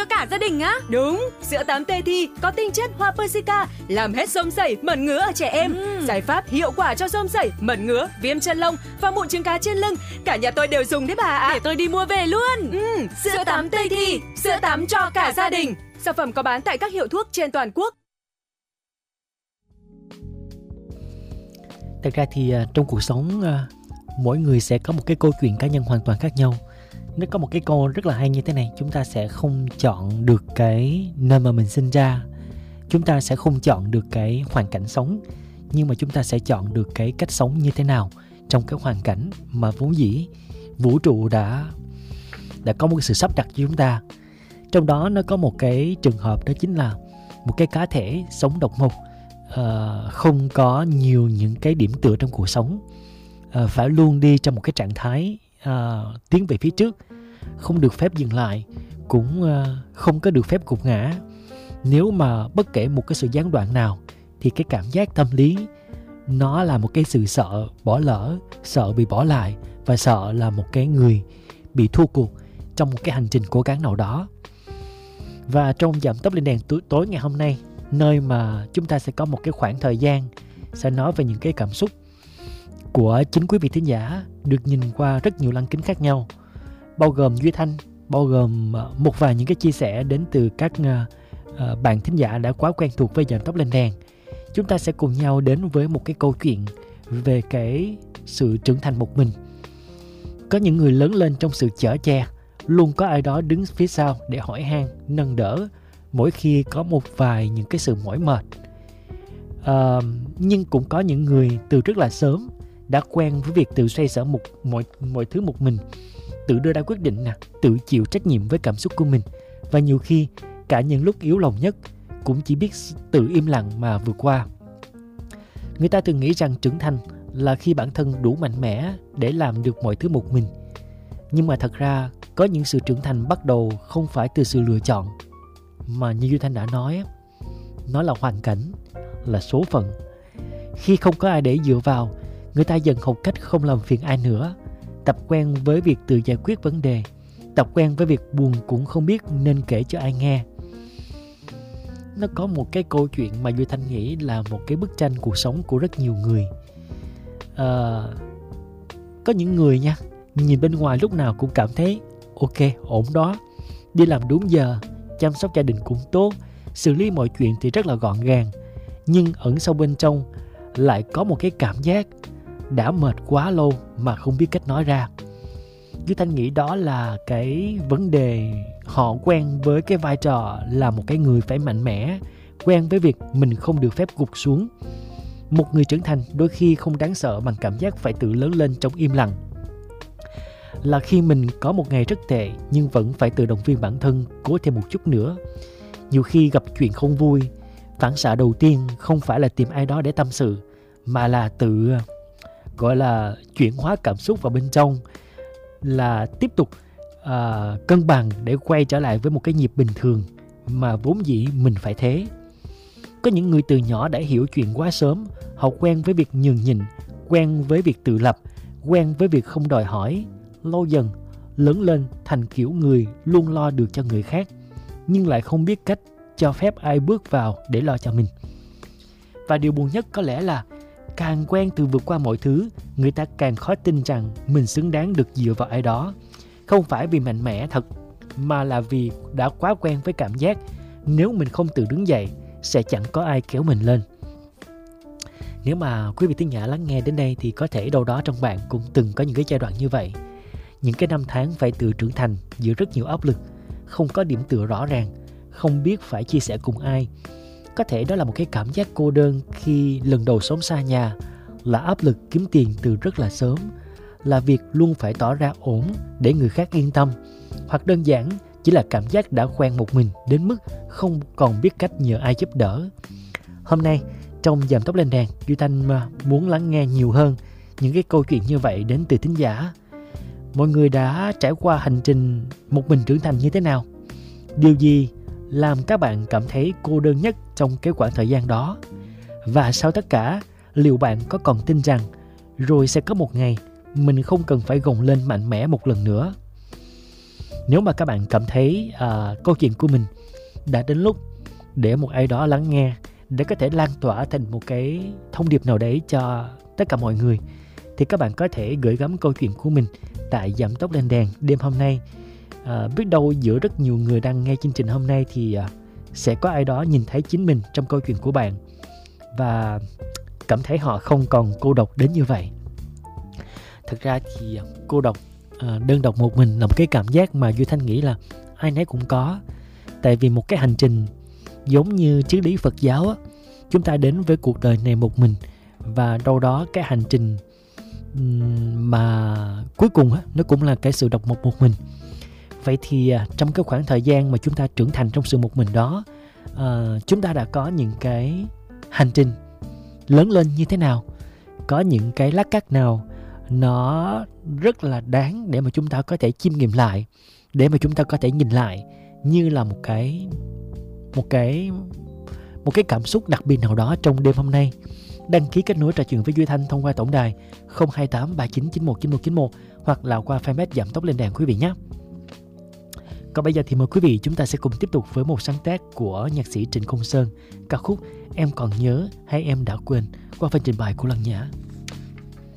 cho cả gia đình á? Đúng, sữa tắm Tê Thi có tinh chất hoa Persica làm hết xôm xẩy, mẩn ngứa ở trẻ em. Giải pháp hiệu quả cho xôm xẩy, mẩn ngứa, viêm chân lông và mụn trứng cá trên lưng. Cả nhà tôi đều dùng đấy bà ạ. Để tôi đi mua về luôn. Sữa tắm Tê Thi, sữa tắm cho cả gia đình. Sản phẩm có bán tại các hiệu thuốc trên toàn quốc. Thật ra thì trong cuộc sống mỗi người sẽ có một cái câu chuyện cá nhân hoàn toàn khác nhau. Nó có một cái câu rất là hay như thế này: chúng ta sẽ không chọn được cái nơi mà mình sinh ra, chúng ta sẽ không chọn được cái hoàn cảnh sống, nhưng mà chúng ta sẽ chọn được cái cách sống như thế nào trong cái hoàn cảnh mà vốn dĩ vũ trụ đã có một sự sắp đặt cho chúng ta. Trong đó nó có một cái trường hợp, đó chính là một cái cá thể sống độc mộc, không có nhiều những cái điểm tựa trong cuộc sống, phải luôn đi trong một cái trạng thái tiến về phía trước, không được phép dừng lại, cũng không có được phép gục ngã. Nếu mà bất kể một cái sự gián đoạn nào thì cái cảm giác tâm lý nó là một cái sự sợ bỏ lỡ, sợ bị bỏ lại và sợ là một cái người bị thua cuộc trong một cái hành trình cố gắng nào đó. Và trong Giảm Tốc Lên Đèn tối ngày hôm nay, nơi mà chúng ta sẽ có một cái khoảng thời gian sẽ nói về những cái cảm xúc của chính quý vị thính giả được nhìn qua rất nhiều lăng kính khác nhau, bao gồm Duy Thanh, bao gồm một vài những cái chia sẻ đến từ các bạn thính giả đã quá quen thuộc với Giảm Tốc Lên Đèn. Chúng ta sẽ cùng nhau đến với một cái câu chuyện về cái sự trưởng thành một mình. Có những người lớn lên trong sự chở che, luôn có ai đó đứng phía sau để hỏi han, nâng đỡ mỗi khi có một vài những cái sự mỏi mệt. Nhưng cũng có những người từ rất là sớm đã quen với việc tự xoay sở mọi thứ một mình, tự đưa ra quyết định, tự chịu trách nhiệm với cảm xúc của mình, và nhiều khi cả những lúc yếu lòng nhất cũng chỉ biết tự im lặng mà vượt qua. Người ta thường nghĩ rằng trưởng thành là khi bản thân đủ mạnh mẽ để làm được mọi thứ một mình. Nhưng mà thật ra có những sự trưởng thành bắt đầu không phải từ sự lựa chọn, mà như Duy Thanh đã nói, nó là hoàn cảnh, là số phận. Khi không có ai để dựa vào, người ta dần học cách không làm phiền ai nữa, tập quen với việc tự giải quyết vấn đề, tập quen với việc buồn cũng không biết nên kể cho ai nghe. Nó có một cái câu chuyện mà Duy Thanh nghĩ là một cái bức tranh cuộc sống của rất nhiều người. Có những người nha, nhìn bên ngoài lúc nào cũng cảm thấy ok, ổn đó, đi làm đúng giờ, chăm sóc gia đình cũng tốt, xử lý mọi chuyện thì rất là gọn gàng. Nhưng ẩn sâu bên trong lại có một cái cảm giác đã mệt quá lâu mà không biết cách nói ra. Duy Thanh nghĩ đó là cái vấn đề họ quen với cái vai trò là một cái người phải mạnh mẽ, quen với việc mình không được phép gục xuống. Một người trưởng thành đôi khi không đáng sợ bằng cảm giác phải tự lớn lên trong im lặng. Là khi mình có một ngày rất tệ nhưng vẫn phải tự động viên bản thân cố thêm một chút nữa. Nhiều khi gặp chuyện không vui, phản xạ đầu tiên không phải là tìm ai đó để tâm sự, mà là tự gọi là chuyển hóa cảm xúc vào bên trong, là tiếp tục cân bằng để quay trở lại với một cái nhịp bình thường mà vốn dĩ mình phải thế. Có những người từ nhỏ đã hiểu chuyện quá sớm, họ quen với việc nhường nhịn, quen với việc tự lập, quen với việc không đòi hỏi. Lâu dần lớn lên thành kiểu người luôn lo được cho người khác, nhưng lại không biết cách cho phép ai bước vào để lo cho mình. Và điều buồn nhất có lẽ là càng quen từ vượt qua mọi thứ, người ta càng khó tin rằng mình xứng đáng được dựa vào ai đó. Không phải vì mạnh mẽ thật, mà là vì đã quá quen với cảm giác nếu mình không tự đứng dậy sẽ chẳng có ai kéo mình lên. Nếu mà quý vị thính giả lắng nghe đến đây thì có thể đâu đó trong bạn cũng từng có những cái giai đoạn như vậy. Những cái năm tháng phải tự trưởng thành giữa rất nhiều áp lực, không có điểm tựa rõ ràng, không biết phải chia sẻ cùng ai. Có thể đó là một cái cảm giác cô đơn khi lần đầu sống xa nhà, là áp lực kiếm tiền từ rất là sớm, là việc luôn phải tỏ ra ổn để người khác yên tâm, hoặc đơn giản chỉ là cảm giác đã quen một mình đến mức không còn biết cách nhờ ai giúp đỡ. Hôm nay trong Giảm Tốc Lên Đèn, Duy Thanh muốn lắng nghe nhiều hơn những cái câu chuyện như vậy đến từ thính giả. Mọi người đã trải qua hành trình một mình trưởng thành như thế nào? Điều gì làm các bạn cảm thấy cô đơn nhất trong cái khoảng thời gian đó? Và sau tất cả, liệu bạn có còn tin rằng rồi sẽ có một ngày mình không cần phải gồng lên mạnh mẽ một lần nữa? Nếu mà các bạn cảm thấy câu chuyện của mình đã đến lúc để một ai đó lắng nghe, để có thể lan tỏa thành một cái thông điệp nào đấy cho tất cả mọi người, thì các bạn có thể gửi gắm câu chuyện của mình tại Giảm Tốc Lên Đèn đêm hôm nay. Biết đâu giữa rất nhiều người đang nghe chương trình hôm nay thì sẽ có ai đó nhìn thấy chính mình trong câu chuyện của bạn và cảm thấy họ không còn cô độc đến như vậy. Thực ra thì cô độc, đơn độc một mình là một cái cảm giác mà Duy Thanh nghĩ là ai nấy cũng có. Tại vì một cái hành trình giống như triết lý Phật giáo á, chúng ta đến với cuộc đời này một mình, và đâu đó cái hành trình mà cuối cùng á, nó cũng là cái sự độc một mình. Vậy thì trong cái khoảng thời gian mà chúng ta trưởng thành trong sự một mình đó, chúng ta đã có những cái hành trình lớn lên như thế nào, có những cái lát cắt nào nó rất là đáng để mà chúng ta có thể chiêm nghiệm lại, để mà chúng ta có thể nhìn lại như là một cái cảm xúc đặc biệt nào đó trong đêm hôm nay. Đăng ký kết nối trò chuyện với Duy Thanh thông qua tổng đài 028 3991 9191 hoặc là qua fanpage Giảm Tốc Lên Đèn quý vị nhé. Còn bây giờ thì mời quý vị chúng ta sẽ cùng tiếp tục với một sáng tác của nhạc sĩ Trịnh Công Sơn, ca khúc Em Còn Nhớ Hay Em Đã Quên qua phần trình bày của Lân Nhã.